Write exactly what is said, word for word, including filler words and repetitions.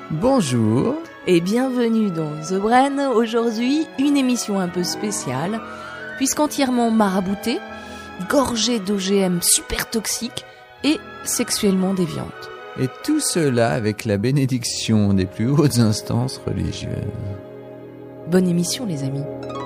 Bonjour. Et bienvenue dans The Brain. Aujourd'hui, une émission un peu spéciale, puisqu'entièrement maraboutée, gorgée d'O G M super toxiques et sexuellement déviante. Et tout cela avec la bénédiction des plus hautes instances religieuses. Bonne émission les amis.